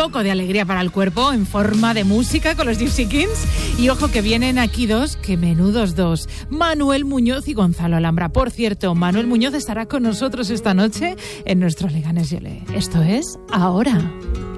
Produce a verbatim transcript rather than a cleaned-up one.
poco de alegría para el cuerpo en forma de música con los Gypsy Kings. Y ojo que vienen aquí dos, que menudos dos, Manuel Muñoz y Gonzalo Alhambra. Por cierto, Manuel Muñoz estará con nosotros esta noche en nuestro Leganés Yole. Esto es Ahora.